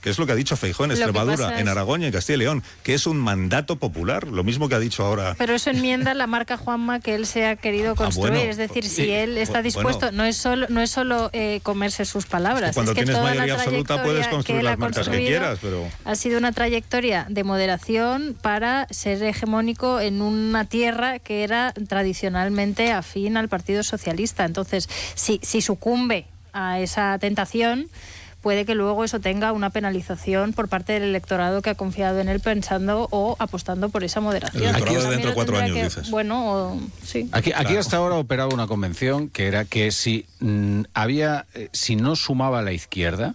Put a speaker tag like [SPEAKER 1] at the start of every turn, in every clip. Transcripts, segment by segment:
[SPEAKER 1] que es lo que ha dicho Feijóo en Extremadura, en Aragón y en Castilla y León, que es un mandato popular, lo mismo que ha dicho ahora.
[SPEAKER 2] Pero eso enmienda la marca Juanma que él se ha querido construir, bueno, es decir, si él está dispuesto, no es solo comerse sus palabras.
[SPEAKER 1] Cuando
[SPEAKER 2] es que
[SPEAKER 1] tienes
[SPEAKER 2] toda
[SPEAKER 1] mayoría absoluta puedes construir las marcas que quieras, pero...
[SPEAKER 2] Ha sido una trayectoria de moderación para ser hegemónico en una tierra que era tradicionalmente afín al Partido Socialista. Entonces, si sucumbe a esa tentación, puede que luego eso tenga una penalización por parte del electorado que ha confiado en él pensando o apostando por esa moderación.
[SPEAKER 1] El electorado de dentro de 4 años, dices.
[SPEAKER 2] Bueno, sí.
[SPEAKER 3] Aquí hasta ahora operaba una convención que era que si no sumaba a la izquierda,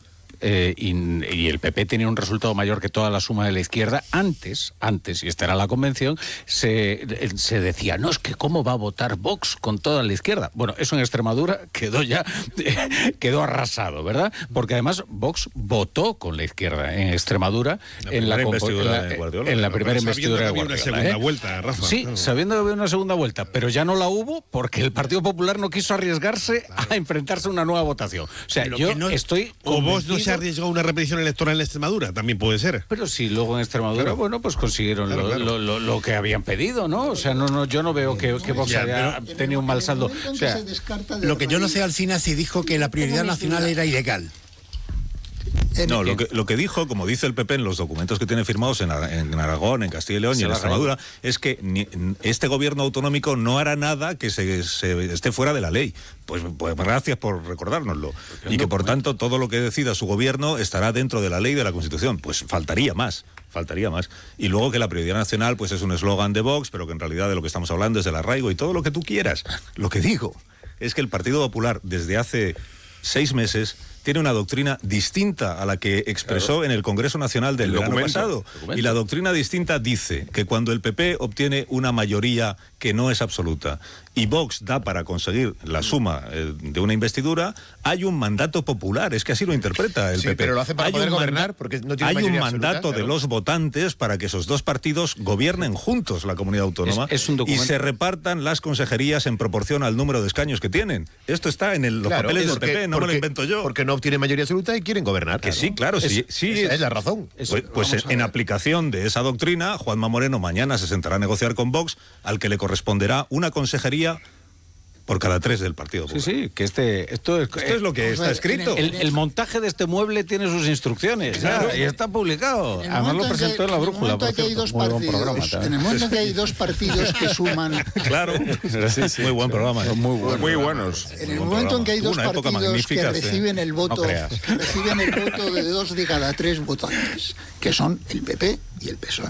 [SPEAKER 3] y el PP tenía un resultado mayor que toda la suma de la izquierda, antes, y esta era la convención, se decía, no, es que cómo va a votar Vox con toda la izquierda. Bueno, eso en Extremadura quedó arrasado, ¿verdad? Porque además Vox votó con la izquierda en Extremadura en la primera investidura de Guardiola.
[SPEAKER 4] Una segunda vuelta, Rafa.
[SPEAKER 3] Sí, sabiendo que había una segunda vuelta, pero ya no la hubo porque el Partido Popular no quiso arriesgarse a enfrentarse a una nueva votación. O sea, estoy
[SPEAKER 4] o vos no se arriesgó a una repetición electoral en Extremadura, también puede ser.
[SPEAKER 3] Pero sí, luego en Extremadura, claro, bueno, pues consiguieron lo que habían pedido, ¿no? O sea, yo no veo que Vox haya tenido un mal saldo. O sea,
[SPEAKER 5] lo que yo no sé, Alsina, si dijo que la prioridad nacional era ilegal.
[SPEAKER 1] No, lo que dijo, como dice el PP en los documentos que tiene firmados en Aragón, en Castilla y León y en Extremadura, es que este gobierno autonómico no hará nada que se esté fuera de la ley. Pues gracias por recordárnoslo. Y que por tanto todo lo que decida su gobierno estará dentro de la ley y de la Constitución. Pues faltaría más. Y luego que la prioridad nacional pues es un eslogan de Vox, pero que en realidad de lo que estamos hablando es del arraigo y todo lo que tú quieras. Lo que digo es que el Partido Popular desde hace 6 meses tiene una doctrina distinta a la que expresó en el Congreso Nacional del verano pasado. Y la doctrina distinta dice que cuando el PP obtiene una mayoría que no es absoluta y Vox da para conseguir la suma de una investidura, hay un mandato popular. Es que así lo interpreta el PP.
[SPEAKER 5] Pero lo hace para poder gobernar porque no tiene mayoría absoluta.
[SPEAKER 1] Hay un mandato de los votantes para que esos dos partidos gobiernen juntos la comunidad autónoma y se repartan las consejerías en proporción al número de escaños que tienen. Esto está en los papeles del PP, no me lo invento yo.
[SPEAKER 5] Porque no obtiene mayoría absoluta y quieren gobernar.
[SPEAKER 1] Que sí, claro, sí.
[SPEAKER 5] Esa es la razón.
[SPEAKER 1] Pues en aplicación de esa doctrina, Juanma Moreno mañana se sentará a negociar con Vox, al que le corresponderá una consejería por cada 3 del Partido Popular.
[SPEAKER 3] Sí, que esto es
[SPEAKER 1] lo que está escrito.
[SPEAKER 3] El montaje de este mueble tiene sus instrucciones, claro, y está publicado. Además lo presentó en La Brújula, por cierto.
[SPEAKER 6] En el momento que hay dos partidos que suman...
[SPEAKER 1] Claro, muy buen programa.
[SPEAKER 4] Muy buenos.
[SPEAKER 6] En el momento en que hay dos partidos que reciben el voto, de 2 de cada 3 votantes, que son el PP y el PSOE.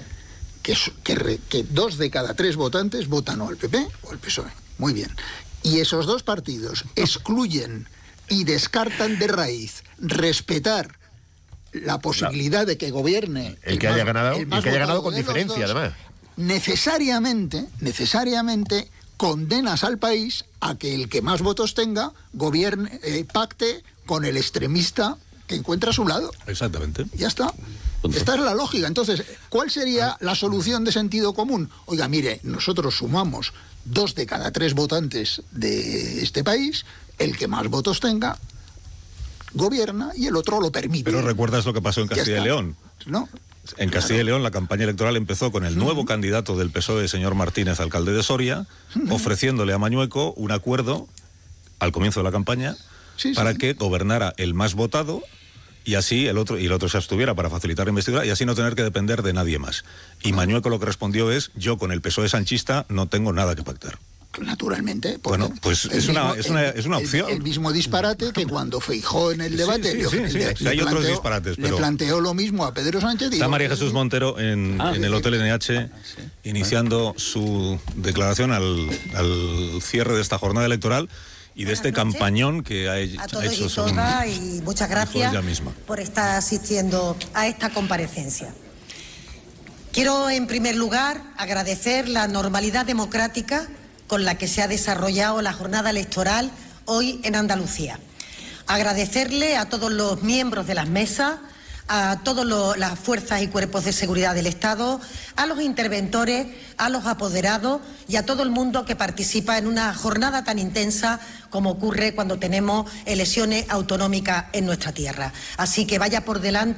[SPEAKER 6] Que 2 de cada 3 votantes votan o al PP o al PSOE. Muy bien. Y esos dos partidos excluyen y descartan de raíz respetar la posibilidad de que gobierne
[SPEAKER 5] el que haya ganado con diferencia, además.
[SPEAKER 6] Necesariamente condenas al país a que el que más votos tenga gobierne, pacte con el extremista que encuentra a su lado.
[SPEAKER 1] Exactamente.
[SPEAKER 6] Ya está. Esta es la lógica. Entonces, ¿cuál sería la solución de sentido común? Oiga, mire, nosotros sumamos 2 de cada 3 votantes de este país, el que más votos tenga gobierna y el otro lo permite.
[SPEAKER 1] Pero ¿recuerdas lo que pasó en Castilla y León?
[SPEAKER 6] ¿No?
[SPEAKER 1] En Castilla y León la campaña electoral empezó con el nuevo candidato del PSOE, señor Martínez, alcalde de Soria, ofreciéndole a Mañueco un acuerdo al comienzo de la campaña para que gobernara el más votado y así el otro se abstuviera para facilitar la investidura y así no tener que depender de nadie más. Y Mañueco lo que respondió es: yo con el PSOE sanchista no tengo nada que pactar.
[SPEAKER 6] Naturalmente.
[SPEAKER 1] Bueno, pues es una opción.
[SPEAKER 6] El mismo disparate que cuando Feijóo en el debate
[SPEAKER 1] hay otros disparates, pero
[SPEAKER 6] le planteó lo mismo a Pedro Sánchez.
[SPEAKER 1] Está María Jesús Montero en el Hotel NH iniciando su declaración al cierre de esta jornada electoral y de este campañón que ha hecho.
[SPEAKER 7] A todos y todas, y muchas gracias por estar asistiendo a esta comparecencia. Quiero, en primer lugar, agradecer la normalidad democrática con la que se ha desarrollado la jornada electoral hoy en Andalucía. Agradecerle a todos los miembros de las mesas, a todas las fuerzas y cuerpos de seguridad del Estado, a los interventores, a los apoderados y a todo el mundo que participa en una jornada tan intensa como ocurre cuando tenemos elecciones autonómicas en nuestra tierra. Así que vaya por delante